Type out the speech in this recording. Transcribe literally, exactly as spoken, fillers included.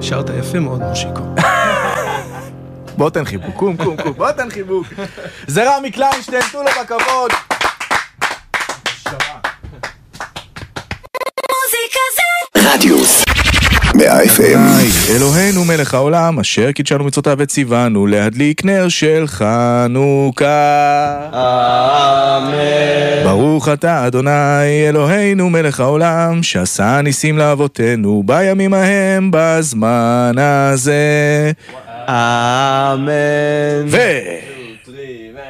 שרת יפה מאוד, מושיקו. בוא תן חיבוק, קום, קום, קום, בוא תן חיבוק. זה רמי קליינשטיין, תנו לו בכבוד. רדיוס מאה אף אם. אלוהינו מלך העולם, אשר קידשנו מצוותיו וציוונו להדליק נר של חנוכה. אמן. ברוך אתה אדוני אלוהינו מלך העולם, שעשה ניסים לאבותינו בימים ההם בזמן הזה. אמן. ו...